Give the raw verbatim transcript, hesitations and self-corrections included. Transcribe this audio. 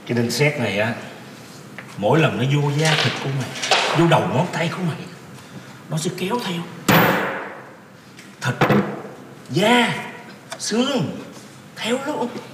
Cái đinh sét này á, mỗi lần nó vô da thịt của mày, vô đầu ngón tay của mày, nó sẽ kéo theo thịt, da, xương theo luôn.